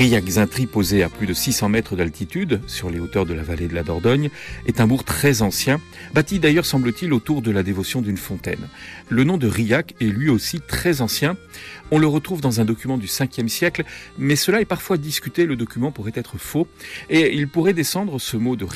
Riac-Zintry, posé à plus de 600 mètres d'altitude, sur les hauteurs de la vallée de la Dordogne, est un bourg très ancien, bâti d'ailleurs semble-t-il autour de la dévotion d'une fontaine. Le nom de Riac est lui aussi très ancien. On le retrouve dans un document du 5e siècle, mais cela est parfois discuté, le document pourrait être faux, et il pourrait descendre, ce mot de